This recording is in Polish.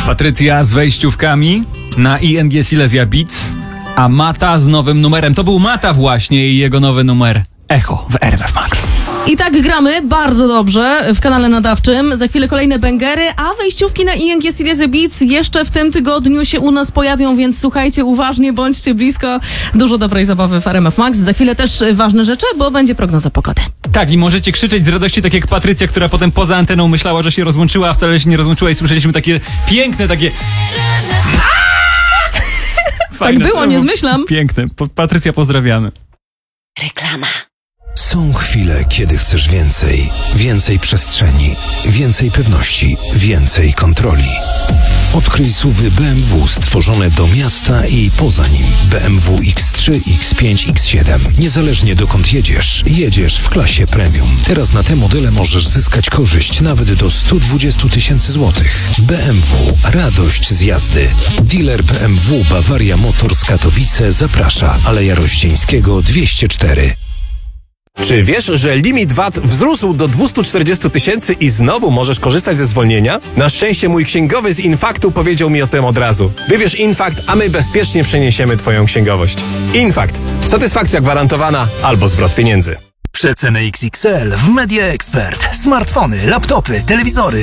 Patrycja z wejściówkami na ING Silesia Beats, a Mata z nowym numerem. To był Mata właśnie i jego nowy numer Echo w RMF Max. I tak gramy bardzo dobrze w kanale nadawczym. Za chwilę kolejne bęgery, a wejściówki na ING Silesia Beats jeszcze w tym tygodniu się u nas pojawią, więc słuchajcie uważnie, bądźcie blisko. Dużo dobrej zabawy w RMF Max. Za chwilę też ważne rzeczy, bo będzie prognoza pogody. Tak, i możecie krzyczeć z radości, tak jak Patrycja, która potem poza anteną myślała, że się rozłączyła, a wcale się nie rozłączyła i słyszeliśmy takie piękne, takie... Tak było, nie zmyślam. Piękne. Patrycja, pozdrawiamy. Reklama. Są chwile, kiedy chcesz więcej. Więcej przestrzeni, więcej pewności, więcej kontroli. Odkryj SUV-y BMW stworzone do miasta i poza nim. BMW X3, X5, X7. Niezależnie dokąd jedziesz w klasie premium. Teraz na te modele możesz zyskać korzyść nawet do 120 000 złotych. BMW. Radość z jazdy. Dealer BMW Bavaria Motors Katowice zaprasza. Aleja Rościeńskiego 204. Czy wiesz, że limit VAT wzrósł do 240 000 i znowu możesz korzystać ze zwolnienia? Na szczęście mój księgowy z Infaktu powiedział mi o tym od razu. Wybierz Infakt, a my bezpiecznie przeniesiemy Twoją księgowość. Infakt. Satysfakcja gwarantowana albo zwrot pieniędzy. Przeceny XXL w Media Expert. Smartfony, laptopy, telewizory